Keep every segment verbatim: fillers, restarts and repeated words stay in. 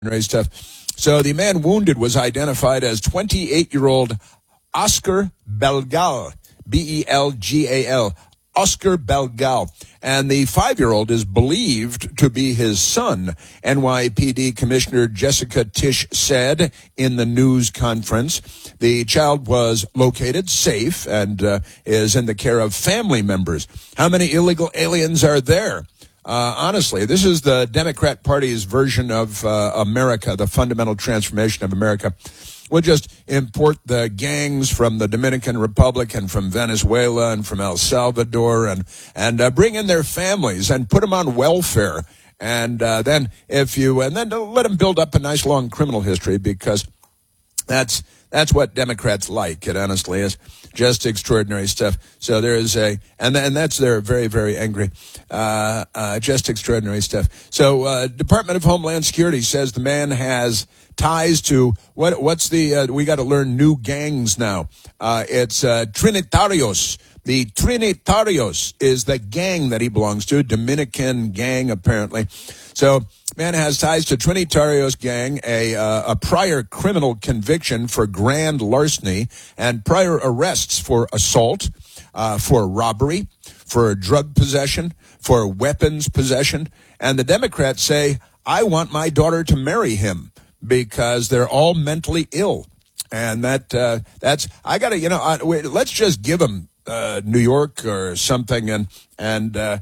Stuff. So the man wounded was identified as twenty-eight-year-old Oscar Belgal, B E L G A L, Oscar Belgal. And the five-year-old is believed to be his son, N Y P D Commissioner Jessica Tisch said in the news conference. The child was located safe and uh, is in the care of family members. How many illegal aliens are there? Uh, honestly, this is the Democrat Party's version of uh, America, the fundamental transformation of America. We'll just import the gangs from the Dominican Republic and from Venezuela and from El Salvador and, and uh, bring in their families and put them on welfare. And uh, then if you, and then let them build up a nice long criminal history, because that's, that's what Democrats like. It honestly is just extraordinary stuff. So there is a, and, and that's, they're very, very angry. Uh, uh, just extraordinary stuff. So, uh, Department of Homeland Security says the man has ties to, what, what's the, uh, we got to learn new gangs now. Uh, it's, uh, Trinitarios. The Trinitarios is the gang that he belongs to, Dominican gang, apparently. So, man has ties to Trinitarios gang, a uh, a prior criminal conviction for grand larceny, and prior arrests for assault, uh, for robbery, for drug possession, for weapons possession. And the Democrats say, I want my daughter to marry him because they're all mentally ill. And that uh, that's, I got to, you know, I, wait, let's just give them uh, New York or something, and, and, uh,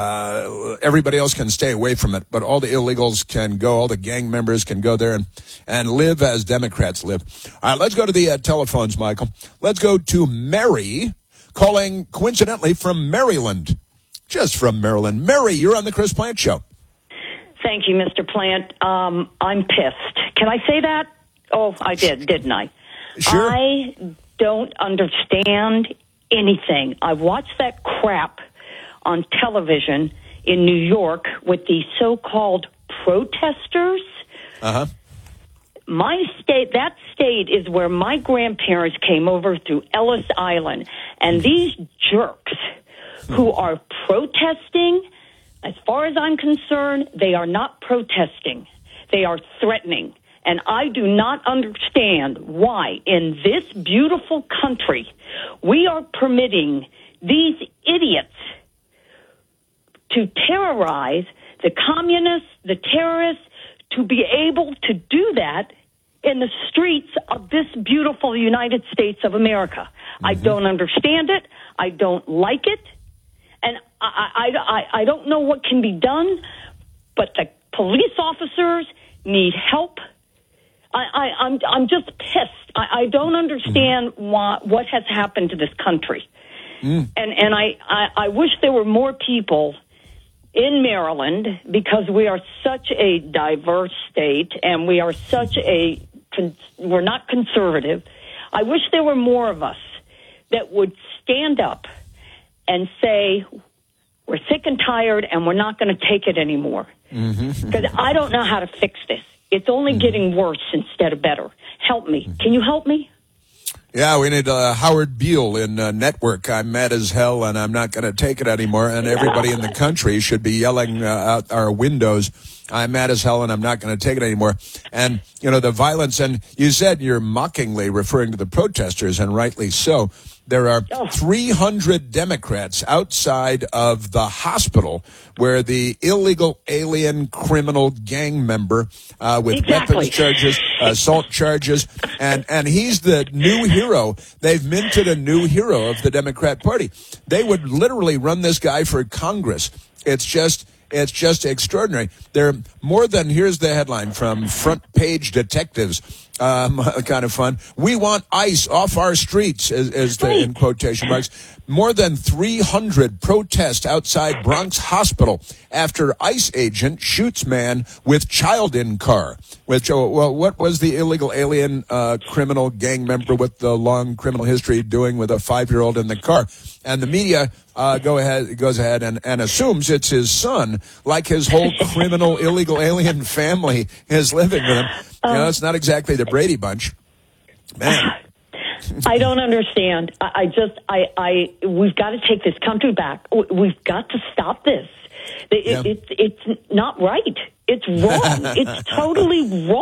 Uh, everybody else can stay away from it, but all the illegals can go, all the gang members can go there and, and live as Democrats live. All right, let's go to the uh, telephones, Michael. Let's go to Mary, calling coincidentally from Maryland. Just from Maryland. Mary, you're on the Chris Plant Show. Thank you, Mister Plant. Um, I'm pissed. Can I say that? Oh, I did, didn't I? Sure. I don't understand anything. I've watched that crap on television in New York with the so-called protesters. Uh-huh. My state, that state is where my grandparents came over through Ellis Island. And these jerks who are protesting, as far as I'm concerned, they are not protesting. They are threatening. And I do not understand why in this beautiful country we are permitting these idiots to terrorize the communists, the terrorists, to be able to do that in the streets of this beautiful United States of America. Mm-hmm. I don't understand it. I don't like it. And I, I, I, I don't know what can be done, but the police officers need help. I, I, I'm, I'm just pissed. I, I don't understand mm-hmm. why, what has happened to this country. Mm. And, and I, I, I wish there were more people in Maryland, because we are such a diverse state and we are such a, we're not conservative. I wish there were more of us that would stand up and say, we're sick and tired and we're not going to take it anymore. Mm-hmm. Because I don't know how to fix this. It's only mm-hmm. getting worse instead of better. Help me. Can you help me? Yeah, we need uh, Howard Beale in uh, Network. I'm mad as hell, and I'm not going to take it anymore. And everybody in the country should be yelling uh, out our windows, I'm mad as hell, and I'm not going to take it anymore. And, you know, the violence, and you said you're mockingly referring to the protesters, and rightly so. There are three hundred Democrats outside of the hospital where the illegal alien criminal gang member uh, with exactly. weapons charges, assault charges, and, and he's the new hero. They've minted a new hero of the Democrat Party. They would literally run this guy for Congress. It's just... It's just extraordinary. They're more than, here's the headline from Front Page Detectives, um, kind of fun. We want ICE off our streets, is, is the, in quotation marks. More than three hundred protest outside Bronx Hospital after ICE agent shoots man with child in car. Which, oh, well, what was the illegal alien uh, criminal gang member with the long criminal history doing with a five-year-old in the car? And the media uh, go ahead, goes ahead and, and assumes it's his son, like his whole criminal illegal alien family is living with him. You know, it's not exactly the Brady Bunch. Man. I don't understand. I, I just, I, I, we've got to take this country back. We've got to stop this. It, Yeah. it, it's it's not right. It's wrong. It's totally wrong.